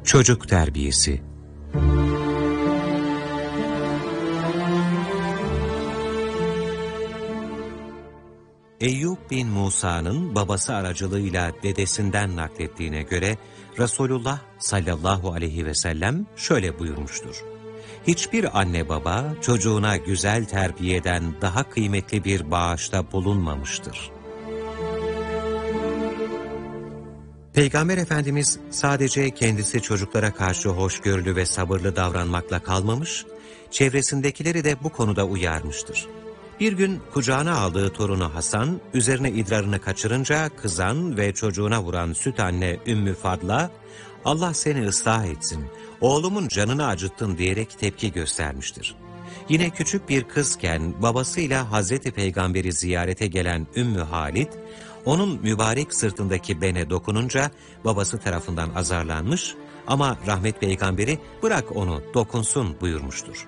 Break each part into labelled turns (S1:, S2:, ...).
S1: Çocuk terbiyesi. Eyyub bin Musa'nın babası aracılığıyla dedesinden naklettiğine göre Resulullah sallallahu aleyhi ve sellem şöyle buyurmuştur: Hiçbir anne baba çocuğuna güzel terbiyeden daha kıymetli bir bağışta bulunmamıştır. Peygamber Efendimiz sadece kendisi çocuklara karşı hoşgörülü ve sabırlı davranmakla kalmamış, çevresindekileri de bu konuda uyarmıştır. Bir gün kucağına aldığı torunu Hasan, üzerine idrarını kaçırınca kızan ve çocuğuna vuran süt anne Ümmü Fadla, "Allah seni ıslah etsin, oğlumun canını acıttın" diyerek tepki göstermiştir. Yine küçük bir kızken babasıyla Hazreti Peygamber'i ziyarete gelen Ümmü Halid, onun mübarek sırtındaki bene dokununca babası tarafından azarlanmış ama rahmet peygamberi "Bırak onu dokunsun" buyurmuştur.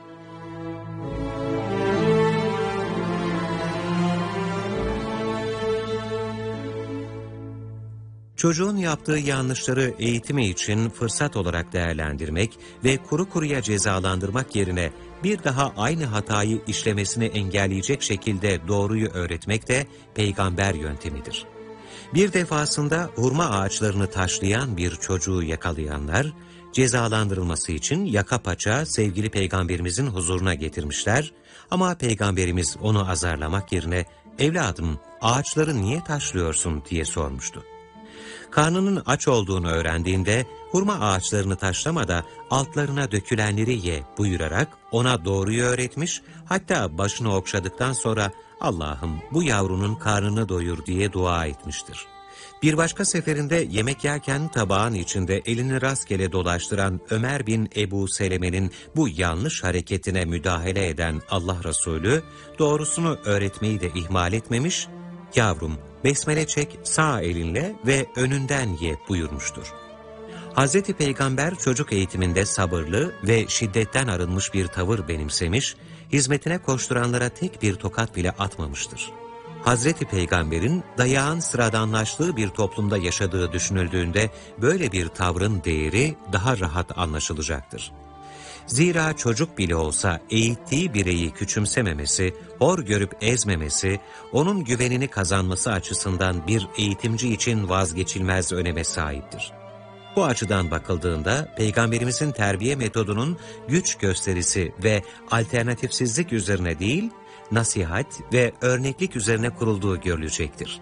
S1: Çocuğun yaptığı yanlışları eğitimi için fırsat olarak değerlendirmek ve kuru kuruya cezalandırmak yerine bir daha aynı hatayı işlemesini engelleyecek şekilde doğruyu öğretmek de peygamber yöntemidir. Bir defasında hurma ağaçlarını taşlayan bir çocuğu yakalayanlar, cezalandırılması için yaka paça sevgili peygamberimizin huzuruna getirmişler ama peygamberimiz onu azarlamak yerine "Evladım, ağaçları niye taşlıyorsun?" diye sormuştu. Karnının aç olduğunu öğrendiğinde hurma ağaçlarını taşlama da altlarına dökülenleri ye buyurarak ona doğruyu öğretmiş, hatta başını okşadıktan sonra "Allah'ım bu yavrunun karnını doyur" diye dua etmiştir. Bir başka seferinde yemek yerken tabağın içinde elini rastgele dolaştıran Ömer bin Ebu Seleme'nin bu yanlış hareketine müdahale eden Allah Resulü doğrusunu öğretmeyi de ihmal etmemiş, "Yavrum, besmele çek sağ elinle ve önünden ye" buyurmuştur. Hazreti Peygamber çocuk eğitiminde sabırlı ve şiddetten arınmış bir tavır benimsemiş, hizmetine koşturanlara tek bir tokat bile atmamıştır. Hazreti Peygamber'in dayağın sıradanlaştığı bir toplumda yaşadığı düşünüldüğünde böyle bir tavrın değeri daha rahat anlaşılacaktır. Zira çocuk bile olsa eğittiği bireyi küçümsememesi, hor görüp ezmemesi, onun güvenini kazanması açısından bir eğitimci için vazgeçilmez öneme sahiptir. Bu açıdan bakıldığında Peygamberimizin terbiye metodunun güç gösterisi ve alternatifsizlik üzerine değil, nasihat ve örneklik üzerine kurulduğu görülecektir.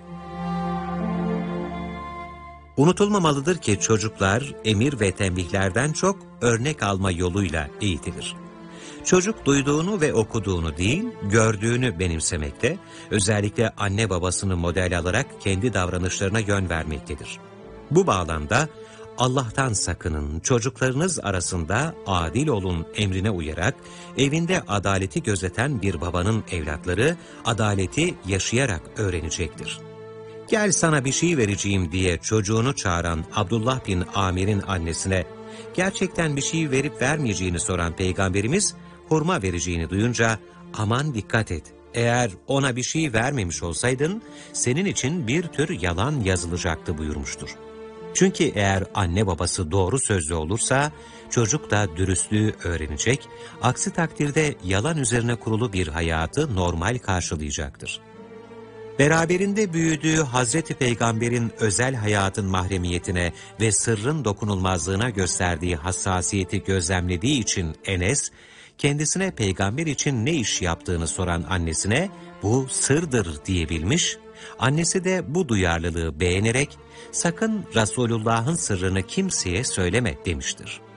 S1: Unutulmamalıdır ki çocuklar emir ve tembihlerden çok örnek alma yoluyla eğitilir. Çocuk duyduğunu ve okuduğunu değil, gördüğünü benimsemekte, özellikle anne babasını model alarak kendi davranışlarına yön vermektedir. Bu bağlamda Allah'tan sakının, çocuklarınız arasında adil olun emrine uyarak, evinde adaleti gözeten bir babanın evlatları adaleti yaşayarak öğrenecektir. "Gel sana bir şey vereceğim" diye çocuğunu çağıran Abdullah bin Amir'in annesine gerçekten bir şey verip vermeyeceğini soran Peygamberimiz, hurma vereceğini duyunca "Aman dikkat et, eğer ona bir şey vermemiş olsaydın senin için bir tür yalan yazılacaktı" buyurmuştur. Çünkü eğer anne babası doğru sözlü olursa çocuk da dürüstlüğü öğrenecek, aksi takdirde yalan üzerine kurulu bir hayatı normal karşılayacaktır. Beraberinde büyüdüğü Hazreti Peygamber'in özel hayatın mahremiyetine ve sırrın dokunulmazlığına gösterdiği hassasiyeti gözlemlediği için Enes, kendisine peygamber için ne iş yaptığını soran annesine "Bu sırdır" diyebilmiş, annesi de bu duyarlılığı beğenerek "Sakın Resulullah'ın sırrını kimseye söyleme" demiştir.